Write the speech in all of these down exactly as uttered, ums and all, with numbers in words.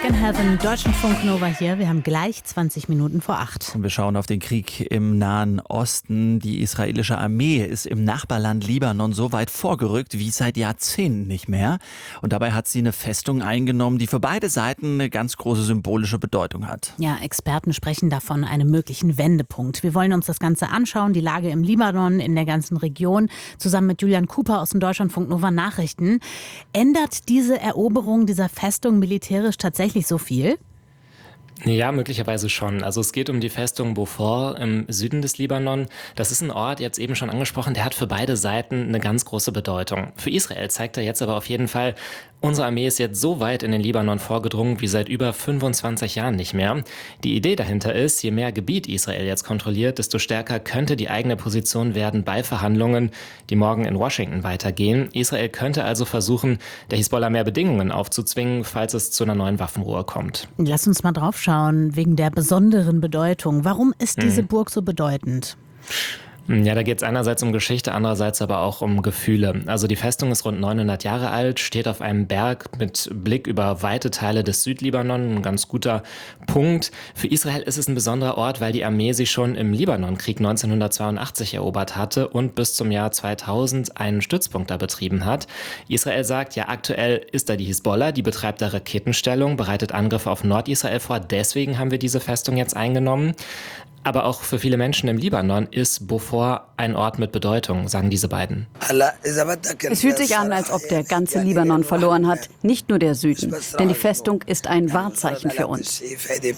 Back in Heaven, Deutschlandfunk Nova hier. Wir haben gleich zwanzig Minuten vor acht. Und wir schauen auf den Krieg im Nahen Osten. Die israelische Armee ist im Nachbarland Libanon so weit vorgerückt wie seit Jahrzehnten nicht mehr. Und dabei hat sie eine Festung eingenommen, die für beide Seiten eine ganz große symbolische Bedeutung hat. Ja, Experten sprechen davon einem möglichen Wendepunkt. Wir wollen uns das Ganze anschauen, die Lage im Libanon, in der ganzen Region, zusammen mit Julian Cooper aus den Deutschlandfunk Nova Nachrichten. Ändert diese Eroberung dieser Festung militärisch tatsächlich so viel? Ja, möglicherweise schon. Also es geht um die Festung Beaufort im Süden des Libanon. Das ist ein Ort, jetzt eben schon angesprochen, der hat für beide Seiten eine ganz große Bedeutung. Für Israel zeigt er jetzt aber auf jeden Fall, unsere Armee ist jetzt so weit in den Libanon vorgedrungen wie seit über fünfundzwanzig Jahren nicht mehr. Die Idee dahinter ist, je mehr Gebiet Israel jetzt kontrolliert, desto stärker könnte die eigene Position werden bei Verhandlungen, die morgen in Washington weitergehen. Israel könnte also versuchen, der Hisbollah mehr Bedingungen aufzuzwingen, falls es zu einer neuen Waffenruhe kommt. Lass uns mal drauf schauen, wegen der besonderen Bedeutung. Warum ist diese hm. Burg so bedeutend? Ja, da geht es einerseits um Geschichte, andererseits aber auch um Gefühle. Also die Festung ist rund neunhundert Jahre alt, steht auf einem Berg mit Blick über weite Teile des Südlibanon, ein ganz guter Punkt. Für Israel ist es ein besonderer Ort, weil die Armee sie schon im Libanonkrieg neunzehnhundertzweiundachtzig erobert hatte und bis zum Jahr zweitausend einen Stützpunkt da betrieben hat. Israel sagt, ja, aktuell ist da die Hisbollah, die betreibt da Raketenstellung, bereitet Angriffe auf Nordisrael vor, deswegen haben wir diese Festung jetzt eingenommen. Aber auch für viele Menschen im Libanon ist Beaufort ein Ort mit Bedeutung, sagen diese beiden. Es fühlt sich an, als ob der ganze Libanon verloren hat, nicht nur der Süden. Denn die Festung ist ein Wahrzeichen für uns. Ich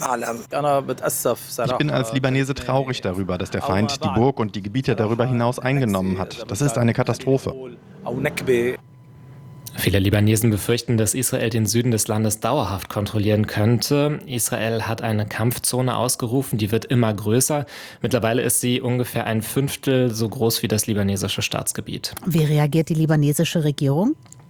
bin als Libanese traurig darüber, dass der Feind die Burg und die Gebiete darüber hinaus eingenommen hat. Das ist eine Katastrophe. Viele Libanesen befürchten, dass Israel den Süden des Landes dauerhaft kontrollieren könnte. Israel hat eine Kampfzone ausgerufen, die wird immer größer. Mittlerweile ist sie ungefähr ein Fünftel so groß wie das libanesische Staatsgebiet. Wie reagiert die libanesische Regierung?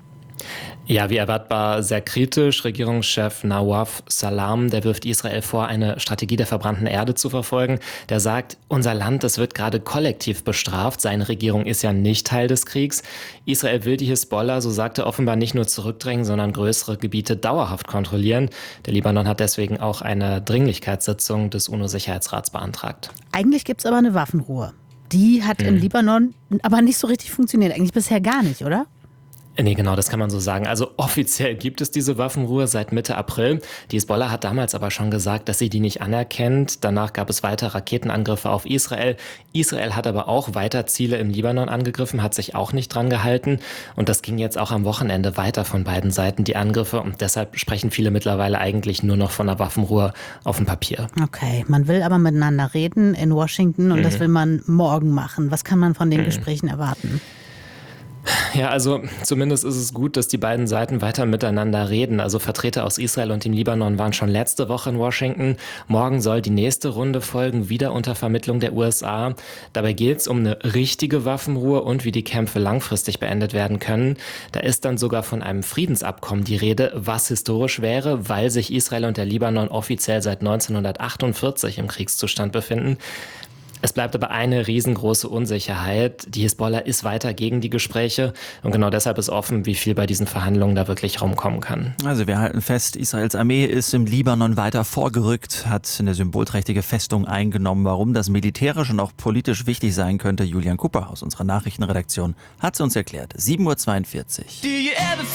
Ja, wie erwartbar sehr kritisch. Regierungschef Nawaf Salam, der wirft Israel vor, eine Strategie der verbrannten Erde zu verfolgen. Der sagt, unser Land, das wird gerade kollektiv bestraft. Seine Regierung ist ja nicht Teil des Kriegs. Israel will die Hisbollah, so sagt er, offenbar nicht nur zurückdrängen, sondern größere Gebiete dauerhaft kontrollieren. Der Libanon hat deswegen auch eine Dringlichkeitssitzung des UNO-Sicherheitsrats beantragt. Eigentlich gibt es aber eine Waffenruhe. Die hat hm. im Libanon aber nicht so richtig funktioniert. Eigentlich bisher gar nicht, oder? Nee, genau, das kann man so sagen. Also offiziell gibt es diese Waffenruhe seit Mitte April. Die Hisbollah hat damals aber schon gesagt, dass sie die nicht anerkennt. Danach gab es weiter Raketenangriffe auf Israel. Israel hat aber auch weiter Ziele im Libanon angegriffen, hat sich auch nicht dran gehalten. Und das ging jetzt auch am Wochenende weiter von beiden Seiten, die Angriffe. Und deshalb sprechen viele mittlerweile eigentlich nur noch von einer Waffenruhe auf dem Papier. Okay, man will aber miteinander reden in Washington und mhm. das will man morgen machen. Was kann man von den mhm. Gesprächen erwarten? Ja, also zumindest ist es gut, dass die beiden Seiten weiter miteinander reden. Also Vertreter aus Israel und dem Libanon waren schon letzte Woche in Washington. Morgen soll die nächste Runde folgen, wieder unter Vermittlung der U S A. Dabei geht es um eine richtige Waffenruhe und wie die Kämpfe langfristig beendet werden können. Da ist dann sogar von einem Friedensabkommen die Rede, was historisch wäre, weil sich Israel und der Libanon offiziell seit neunzehnhundertachtundvierzig im Kriegszustand befinden. Es bleibt aber eine riesengroße Unsicherheit. Die Hisbollah ist weiter gegen die Gespräche und genau deshalb ist offen, wie viel bei diesen Verhandlungen da wirklich rumkommen kann. Also wir halten fest, Israels Armee ist im Libanon weiter vorgerückt, hat eine symbolträchtige Festung eingenommen. Warum das militärisch und auch politisch wichtig sein könnte, Julian Cooper aus unserer Nachrichtenredaktion hat es uns erklärt. sieben Uhr zweiundvierzig.